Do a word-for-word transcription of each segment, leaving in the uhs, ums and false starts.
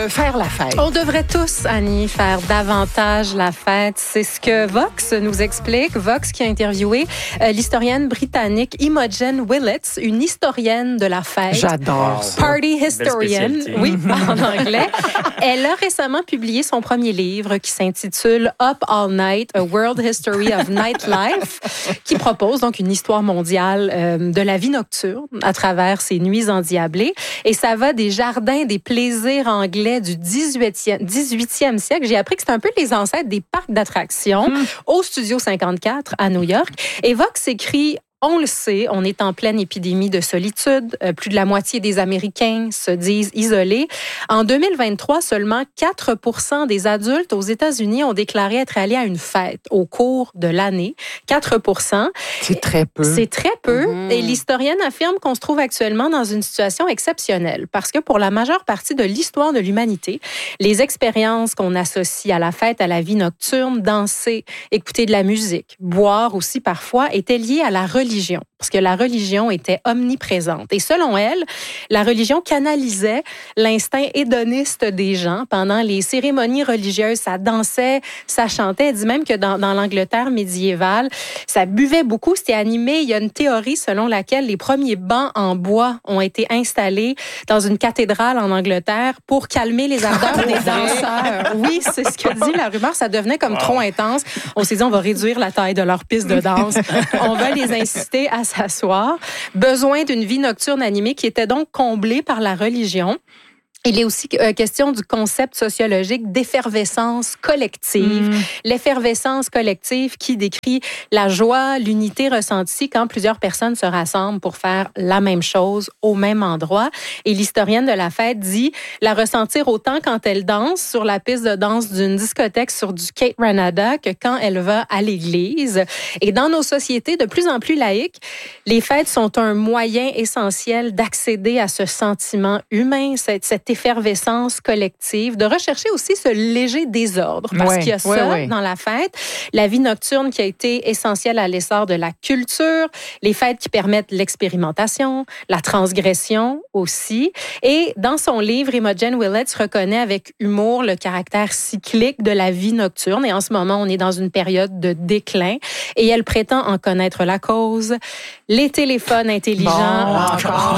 euh, faire la fête. On devrait tous, Annie, faire davantage la fête. C'est ce que Vox nous explique. Vox qui a interviewé euh, l'historienne britannique Imogen Willits, une historienne de la fête. J'adore ça. Party historian, oui, en anglais. Elle a récemment publié son premier livre qui s'intitule Up All Night, A World History of Nightlife, qui propose donc une histoire mondiale euh, de la vie nocturne à travers ses nuits endiablées. Et ça va des jardins, des plaisirs anglais du dix-huitième siècle. J'ai appris que c'était un peu les ancêtres des parcs d'attractions mmh. au Studio cinquante-quatre à New York. Et Vox écrit: on le sait, on est en pleine épidémie de solitude. Euh, plus de la moitié des Américains se disent isolés. En deux mille vingt-trois, seulement quatre pour cent des adultes aux États-Unis ont déclaré être allés à une fête au cours de l'année. quatre pour cent. C'est très peu. C'est très peu. Mmh. Et l'historienne affirme qu'on se trouve actuellement dans une situation exceptionnelle parce que pour la majeure partie de l'histoire de l'humanité, les expériences qu'on associe à la fête, à la vie nocturne, danser, écouter de la musique, boire aussi parfois, étaient liées à la religion. Parce que la religion était omniprésente. Et selon elle, la religion canalisait l'instinct hédoniste des gens. Pendant les cérémonies religieuses, ça dansait, ça chantait. Elle dit même que dans, dans l'Angleterre médiévale, ça buvait beaucoup, c'était animé. Il y a une théorie selon laquelle les premiers bancs en bois ont été installés dans une cathédrale en Angleterre pour calmer les ardeurs des danseurs. Oui, c'est ce que dit la rumeur. Ça devenait comme wow. trop intense. On s'est dit, on va réduire la taille de leur piste de danse. On va les inciter à s'asseoir. Besoin d'une vie nocturne animée qui était donc comblée par la religion. Il est aussi question du concept sociologique d'effervescence collective. Mmh. L'effervescence collective qui décrit la joie, l'unité ressentie quand plusieurs personnes se rassemblent pour faire la même chose au même endroit. Et l'historienne de la fête dit la ressentir autant quand elle danse sur la piste de danse d'une discothèque sur du Cape Ranada que quand elle va à l'église. Et dans nos sociétés de plus en plus laïques, les fêtes sont un moyen essentiel d'accéder à ce sentiment humain, cette, cette effervescence collective, de rechercher aussi ce léger désordre, parce ouais, qu'il y a ça ouais, ouais. dans la fête. La vie nocturne qui a été essentielle à l'essor de la culture, les fêtes qui permettent l'expérimentation, la transgression aussi. Et dans son livre, Imogen Willits reconnaît avec humour le caractère cyclique de la vie nocturne. Et en ce moment, on est dans une période de déclin. Et elle prétend en connaître la cause. Les téléphones intelligents bon, encore,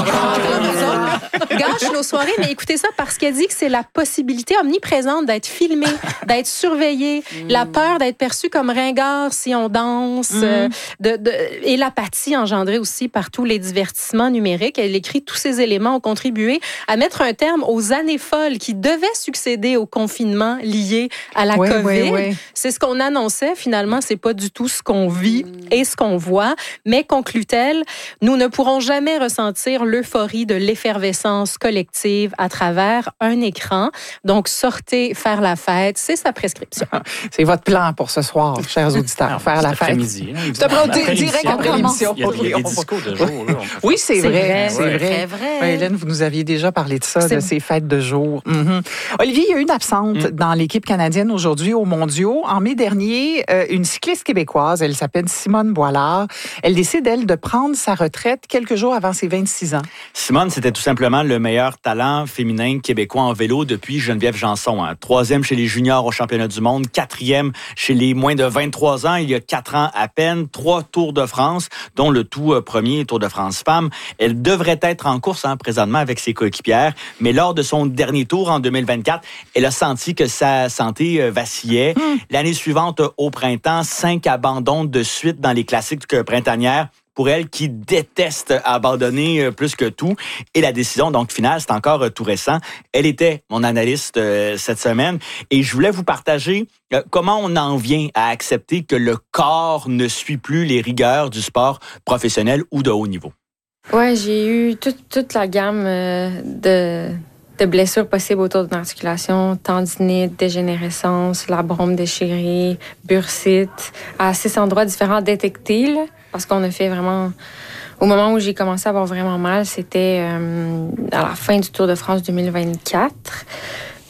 encore, gâchent nos soirées, mais écoutez ça, parce qu'elle dit que c'est la possibilité omniprésente d'être filmé, d'être surveillé, mm. la peur d'être perçu comme ringard si on danse, mm. euh, de, de, et l'apathie engendrée aussi par tous les divertissements numériques. Elle écrit tous ces éléments ont contribué à mettre un terme aux années folles qui devaient succéder au confinement lié à la oui, COVID. Oui, oui. C'est ce qu'on annonçait. Finalement, c'est pas du tout ce qu'on vit mm. et ce qu'on voit. Mais conclut-elle, nous ne pourrons jamais ressentir l'euphorie de l'effervescence collective à travers un écran. Donc, sortez faire la fête, c'est sa prescription. C'est votre plan pour ce soir, chers auditeurs, non, faire la fête. Après-midi. C'est après direct après l'émission. Il y a, il y a des discours de jour. Là, oui, c'est, c'est vrai. vrai. C'est vrai. vrai. vrai. Ouais, Hélène, vous nous aviez déjà parlé de ça, c'est... de ces fêtes de jour. Mm-hmm. Olivier, il y a une absente mm. dans l'équipe canadienne aujourd'hui aux Mondiaux. En mai dernier, euh, une cycliste québécoise, elle s'appelle Simone Boilard. Elle décide, elle, de prendre sa retraite quelques jours avant ses vingt-six ans. Simone, c'était tout simplement le meilleur talent féminin québécois en vélo depuis Geneviève Janson. Hein. Troisième chez les juniors au championnat du monde, quatrième chez les moins de vingt-trois ans, il y a quatre ans à peine, trois Tours de France, dont le tout premier Tour de France Femmes. Elle devrait être en course hein, présentement avec ses coéquipières, mais lors de son dernier tour en deux mille vingt-quatre, elle a senti que sa santé vacillait. Mmh. L'année suivante, au printemps, cinq abandons de suite dans les classiques printanières. Pour elle qui déteste abandonner plus que tout. Et la décision donc finale, c'est encore tout récent. Elle était mon analyste euh, cette semaine et je voulais vous partager euh, comment on en vient à accepter que le corps ne suit plus les rigueurs du sport professionnel ou de haut niveau. Ouais, j'ai eu toute, toute la gamme euh, de... de blessures possibles autour d'une articulation, tendinite, dégénérescence, labrum déchiré, bursite, à six endroits différents détectés, là, parce qu'on a fait vraiment... Au moment où j'ai commencé à avoir vraiment mal, c'était euh, à la fin du Tour de France deux mille vingt-quatre.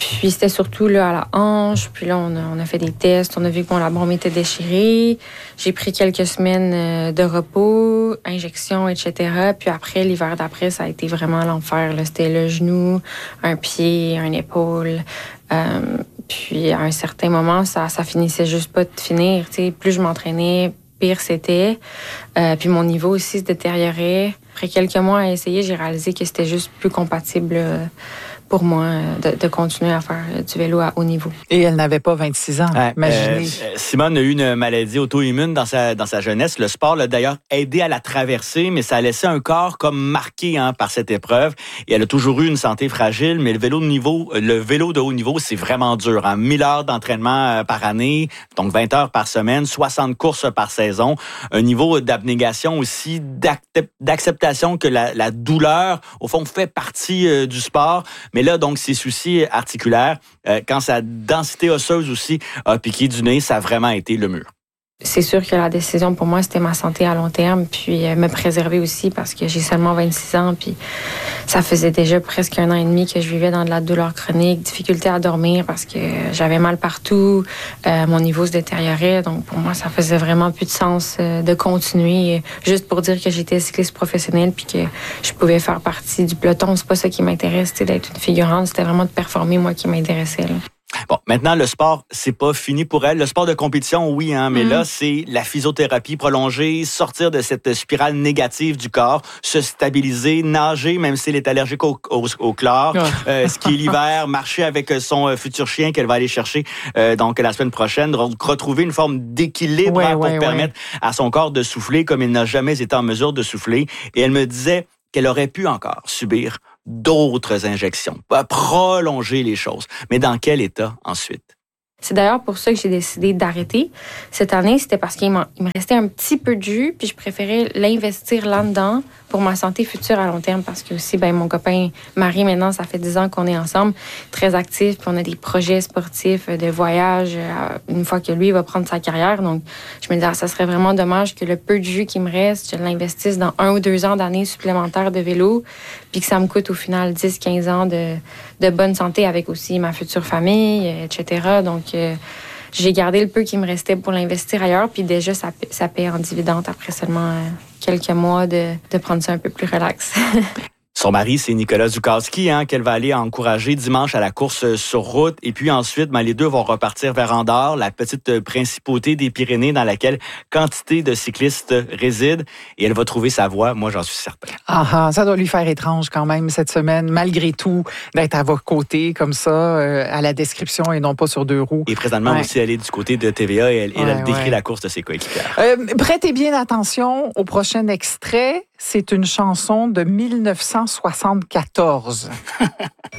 Puis c'était surtout là, à la hanche. Puis là, on a, on a fait des tests. On a vu que mon labrum était déchiré. J'ai pris quelques semaines de repos, injections, et cetera. Puis après, l'hiver d'après, ça a été vraiment l'enfer. Là. C'était le genou, un pied, une épaule. Euh, puis à un certain moment, ça, ça finissait juste pas de finir. T'sais. Plus je m'entraînais, pire c'était. Euh, puis mon niveau aussi se détériorait. Après quelques mois à essayer, j'ai réalisé que c'était juste plus compatible euh, pour moi de, de continuer à faire du vélo à haut niveau. Et elle n'avait pas vingt-six ans, ouais, imaginez. Euh, Simone a eu une maladie auto-immune dans sa, dans sa jeunesse. Le sport l'a d'ailleurs aidé à la traverser, mais ça a laissé un corps comme marqué hein, par cette épreuve. Et elle a toujours eu une santé fragile, mais le vélo de niveau, le vélo de haut niveau, c'est vraiment dur. Hein. mille heures d'entraînement par année, donc vingt heures par semaine, soixante courses par saison. Un niveau d'abnégation aussi, d'acceptation que la, la douleur, au fond, fait partie euh, du sport. Mais là, donc, ces soucis articulaires, euh, quand sa densité osseuse aussi a piqué du nez, ça a vraiment été le mur. C'est sûr que la décision pour moi, c'était ma santé à long terme, puis euh, me préserver aussi parce que j'ai seulement vingt-six ans, puis ça faisait déjà presque un an et demi que je vivais dans de la douleur chronique, difficulté à dormir parce que j'avais mal partout, euh, mon niveau se détériorait, donc pour moi, ça faisait vraiment plus de sens euh, de continuer, juste pour dire que j'étais cycliste professionnelle puis que je pouvais faire partie du peloton. C'est pas ça qui m'intéresse, c'était d'être une figurante, c'était vraiment de performer, moi, qui m'intéressait, là. Bon, maintenant, le sport, c'est pas fini pour elle. Le sport de compétition, oui, hein, mais mmh. là, c'est la physiothérapie prolongée, sortir de cette spirale négative du corps, se stabiliser, nager, même si elle est allergique au, au, au chlore, ouais. euh, skier l'hiver, marcher avec son futur chien qu'elle va aller chercher euh, donc la semaine prochaine, retrouver une forme d'équilibre ouais, hein, pour ouais, permettre ouais. à son corps de souffler comme il n'a jamais été en mesure de souffler. Et elle me disait qu'elle aurait pu encore subir d'autres injections, prolonger les choses. Mais dans quel état ensuite? C'est d'ailleurs pour ça que j'ai décidé d'arrêter. Cette année, c'était parce qu'il me restait un petit peu de jus, puis je préférais l'investir là-dedans pour ma santé future à long terme, parce que aussi, ben, mon copain Marie, maintenant, ça fait dix ans qu'on est ensemble, très actifs, puis on a des projets sportifs de voyage une fois que lui va prendre sa carrière. Donc, je me disais, ah, ça serait vraiment dommage que le peu de jus qui me reste, je l'investisse dans un ou deux ans d'années supplémentaires de vélo, puis que ça me coûte au final dix, quinze ans de, de bonne santé avec aussi ma future famille, et cetera. Donc, euh, j'ai gardé le peu qui me restait pour l'investir ailleurs, puis déjà, ça, ça paie en dividende après seulement euh, quelques mois de, de prendre ça un peu plus relax. Son mari, c'est Nicolas Zukowski, hein, qu'elle va aller encourager dimanche à la course sur route. Et puis ensuite, ben, les deux vont repartir vers Andorre, la petite principauté des Pyrénées dans laquelle quantité de cyclistes résident. Et elle va trouver sa voie, moi j'en suis certain. Ah, ça doit lui faire étrange quand même cette semaine, malgré tout, d'être à vos côtés comme ça, euh, à la description et non pas sur deux roues. Et présentement ouais. aussi, elle est du côté de T V A et elle, ouais, elle décrit ouais. la course de ses coéquipières. Euh, prêtez bien attention au prochain extrait. C'est une chanson de mille neuf cent soixante-quatorze.